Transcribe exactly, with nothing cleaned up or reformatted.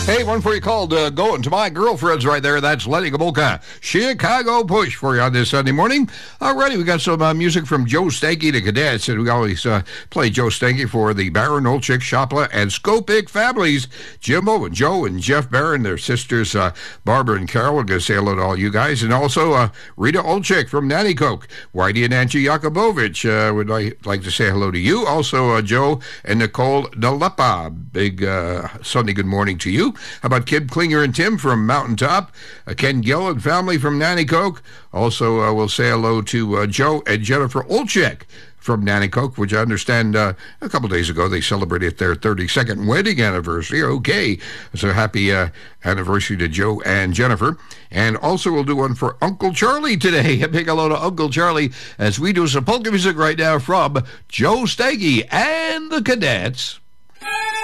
Hey, one for you called uh, Going to My Girlfriends right there. That's Lenny Gomulka. Chicago Push for you on this Sunday morning. Alrighty, we got some uh, music from Joe Stanky, the Cadets, and we always uh, play Joe Stanky for the Barron, Olczyk, Shopla, and Skopik families. Jimbo and Joe and Jeff Barron, their sisters uh, Barbara and Carol. We're going to say hello to all you guys. And also uh, Rita Olczyk from Nanticoke. Whitey and Angie Yakubovich uh, would like, like to say hello to you. Also uh, Joe and Nicole Delepa. Big uh, Sunday good morning to you. How about Kim Klinger and Tim from Mountaintop? Uh, Ken Gill and family from Nanticoke. Also, uh, we'll say hello to uh, Joe and Jennifer Olczyk from Nanticoke, which I understand uh, a couple days ago they celebrated their thirty-second wedding anniversary. Okay, so happy uh, anniversary to Joe and Jennifer. And also we'll do one for Uncle Charlie today. A big hello to Uncle Charlie as we do some polka music right now from Joe Stanky and the Cadets.